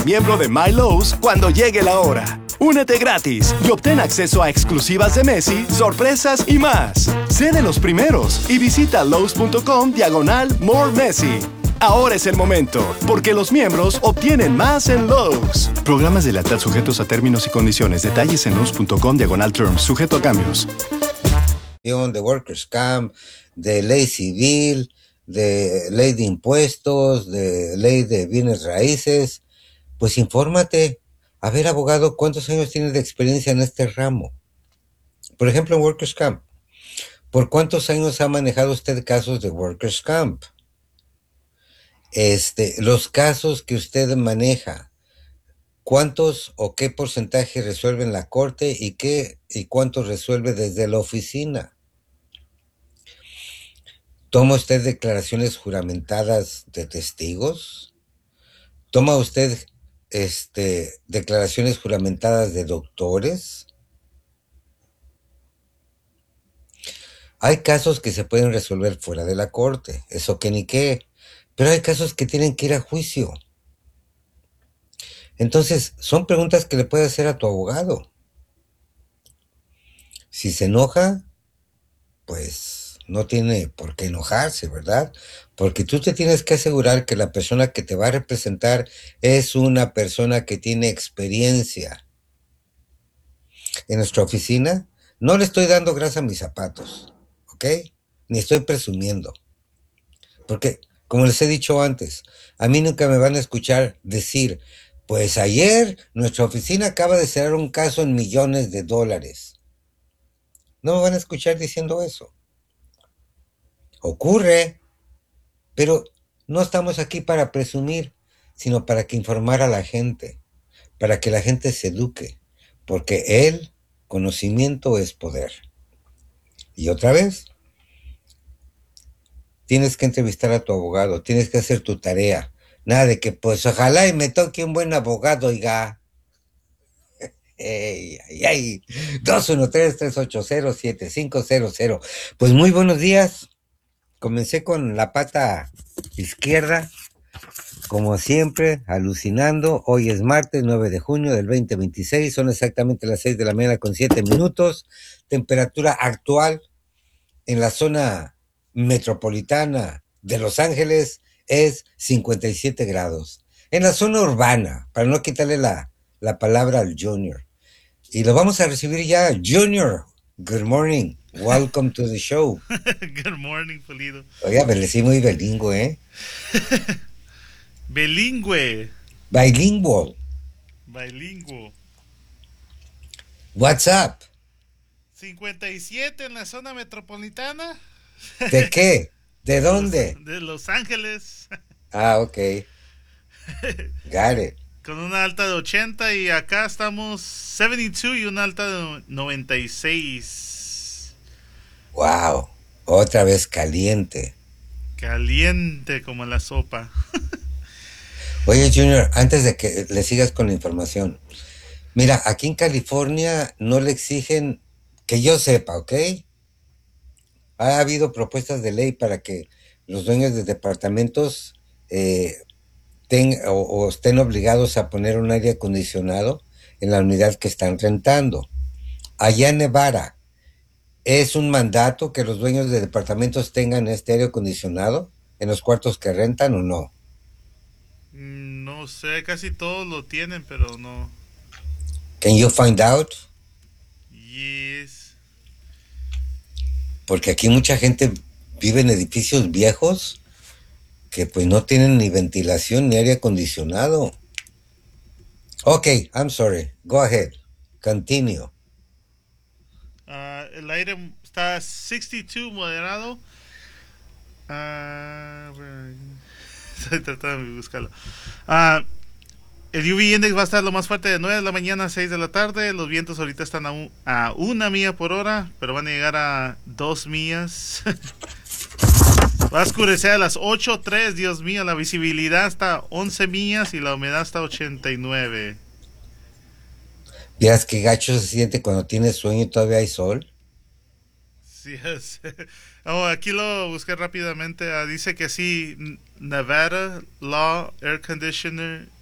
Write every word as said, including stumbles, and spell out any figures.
miembro de My Lowe's cuando llegue la hora. Únete gratis y obtén acceso a exclusivas de Messi, sorpresas y más. Sé de los primeros y visita Lowe's.com diagonal More Messi. Ahora es el momento, porque los miembros obtienen más en Lowe's. Programas de lealtad sujetos a términos y condiciones. Detalles en Lowe's.com diagonal terms, sujeto a cambios. De Workers' Camp, de ley civil, de ley de impuestos, de ley de bienes raíces. Pues infórmate. A ver, abogado, ¿cuántos años tiene de experiencia en este ramo? Por ejemplo, en Workers' Camp. ¿Por cuántos años ha manejado usted casos de Workers' Camp? Este, los casos que usted maneja, ¿cuántos o qué porcentaje resuelve en la corte y qué y cuántos resuelve desde la oficina? ¿Toma usted declaraciones juramentadas de testigos? ¿Toma usted este, declaraciones juramentadas de doctores? Hay casos que se pueden resolver fuera de la corte, eso que ni qué, pero hay casos que tienen que ir a juicio. Entonces, son preguntas que le puedes hacer a tu abogado. Si se enoja, pues no tiene por qué enojarse, ¿verdad? Porque tú te tienes que asegurar que la persona que te va a representar es una persona que tiene experiencia. En nuestra oficina, no le estoy dando grasa a mis zapatos, ¿ok? Ni estoy presumiendo. Porque, como les he dicho antes, a mí nunca me van a escuchar decir, pues ayer nuestra oficina acaba de cerrar un caso en millones de dólares. No me van a escuchar diciendo eso. Ocurre, pero no estamos aquí para presumir, sino para que informar a la gente, para que la gente se eduque, porque el conocimiento es poder. Y otra vez, tienes que entrevistar a tu abogado, tienes que hacer tu tarea. Nada de que, pues, ojalá y me toque un buen abogado, oiga. Ey, ay, ay. dos uno tres, tres ocho cero, siete cinco cero cero. Pues muy buenos días. Comencé con la pata izquierda, como siempre, alucinando. Hoy es martes nueve de junio del veinte veintiséis. Son exactamente las seis de la mañana con siete minutos. Temperatura actual en la zona metropolitana de Los Ángeles es cincuenta y siete grados. En la zona urbana, para no quitarle la, la palabra al Junior. Y lo vamos a recibir ya. Junior, good morning. Welcome to the show. Good morning, Pulido. Oiga, me le sí muy bilingüe, ¿eh? Bilingüe. Bilingual. Bilingüe. What's up? cincuenta y siete en la zona metropolitana. ¿De qué? ¿De dónde? Los, de Los Ángeles. Ah, ok. Got it. Con una alta de ochenta y acá estamos setenta y dos y una alta de noventa y seis. Wow. Otra vez caliente. Caliente como la sopa. Oye, Junior, antes de que le sigas con la información. Mira, aquí en California no le exigen, que yo sepa, ¿ok? Ha habido propuestas de ley para que los dueños de departamentos eh, ten, o, o estén obligados a poner un aire acondicionado en la unidad que están rentando. Allá en Nevada, ¿es un mandato que los dueños de departamentos tengan este aire acondicionado en los cuartos que rentan o no? No sé, casi todos lo tienen, pero no. Can you find out? Yes. Porque aquí mucha gente vive en edificios viejos que pues no tienen ni ventilación ni aire acondicionado. Ok, I'm sorry. Go ahead. Continue. Uh, el aire está sesenta y dos moderado. Uh, estoy tratando de buscarlo. Uh, el U V index va a estar lo más fuerte de nueve de la mañana a seis de la tarde. Los vientos ahorita están a, un, a una milla por hora, pero van a llegar a dos millas. Va a oscurecer a las ocho cero tres, Dios mío. La visibilidad está a once millas y la humedad está a ochenta y nueve. ¿Vieras qué gacho se siente cuando tienes sueño y todavía hay sol? Sí, es. Oh, aquí lo busqué rápidamente. Uh, dice que sí, Nevada Law Air Conditioner